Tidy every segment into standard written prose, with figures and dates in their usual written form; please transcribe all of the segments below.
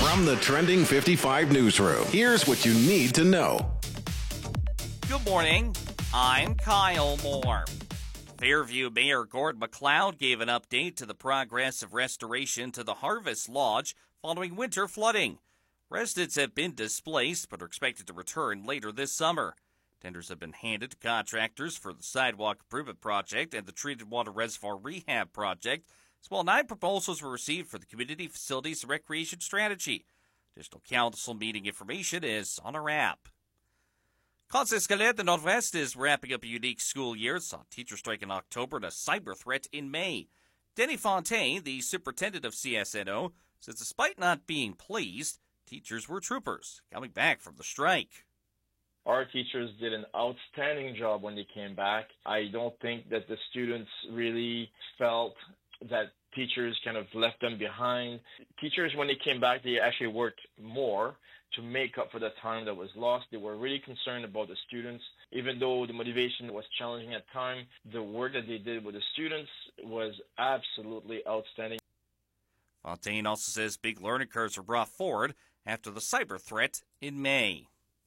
From the Trending 55 newsroom, here's what you need to know. Good morning. I'm Kyle Moore. Fairview Mayor Gord McLeod gave an update to the progress of restoration to the Harvest Lodge following winter flooding. Residents have been displaced but are expected to return later this summer. Tenders have been handed to contractors for the sidewalk improvement project and the treated water reservoir rehab project, as well 9 proposals were received for the community facilities and recreation strategy. Additional council meeting information is on our app. Conseil de Nord-Ouest is wrapping up a unique school year. Saw teacher strike in October and a cyber threat in May. Denny Fontaine, the superintendent of CSNO, says despite not being pleased, teachers were troopers coming back from the strike. Our teachers did an outstanding job when they came back. I don't think that the students really felt that teachers kind of left them behind. Teachers, when they came back, they actually worked more to make up for the time that was lost. They were really concerned about the students. Even though the motivation was challenging at times, the work that they did with the students was absolutely outstanding. Fontaine also says big learning curves were brought forward after the cyber threat in May.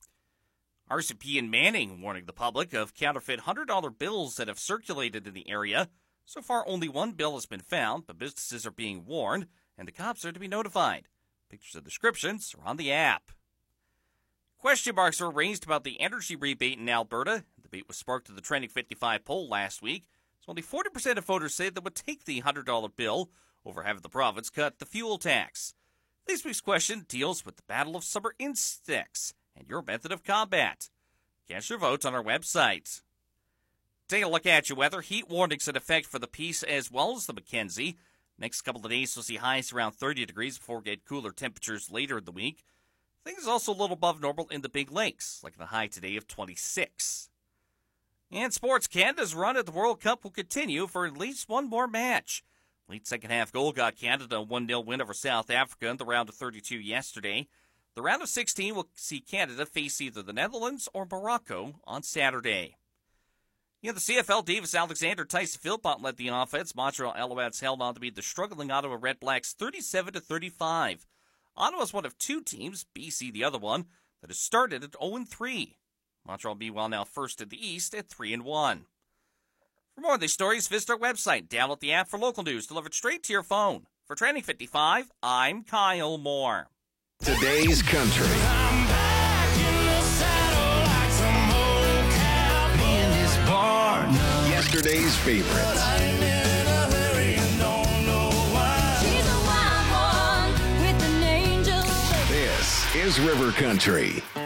RCP in Manning warning the public of counterfeit $100 bills that have circulated in the area. So far, only one bill has been found, but businesses are being warned, and the cops are to be notified. Pictures and descriptions are on the app. Question marks were raised about the energy rebate in Alberta. The debate was sparked in the Trending 55 poll last week. So only 40% of voters said they would take the $100 bill over having the province cut the fuel tax. This week's question deals with the battle of summer insects and your method of combat. Cast your vote on our website. Take a look at your weather. Heat warnings in effect for the Peace as well as the Mackenzie. Next couple of days we'll see highs around 30 degrees before we get cooler temperatures later in the week. Things also a little above normal in the Big Lakes, like the high today of 26. And Sports Canada's run at the World Cup will continue for at least one more match. Late second half goal got Canada a 1-0 win over South Africa in the round of 32 yesterday. The round of 16 will see Canada face either the Netherlands or Morocco on Saturday. In the CFL, Davis Alexander, Tyson Philpott led the offense. Montreal Alouettes held on to beat the struggling Ottawa Redblacks 37-35. Ottawa's one of 2 teams, BC the other one, that has started at 0-3. Montreal, meanwhile, now first in the East at 3-1. For more of these stories, visit our website. Download the app for local news delivered straight to your phone. For Trending 55, I'm Kyle Moore. Today's Country. I'm back in the saddle like some old cowboy in this barn. Yesterday's favorites. I'm in a hurry and don't know why. She's a wild one with an angel. This is River Country.